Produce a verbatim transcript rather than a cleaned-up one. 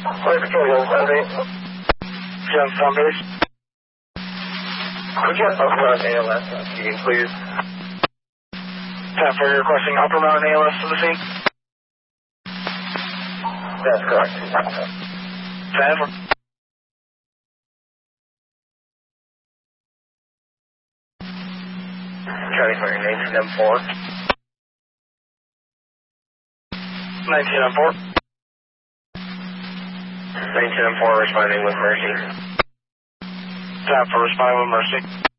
Flight Control, one seven eight. Johnson on base. Could you upper mount A L S meeting, please? ten four, you're requesting upper mount A L S to the scene? That's correct. ten four. County for your nineteen M four. nineteen M four. nineteen M four responding with Mercy. ten four responding with Mercy.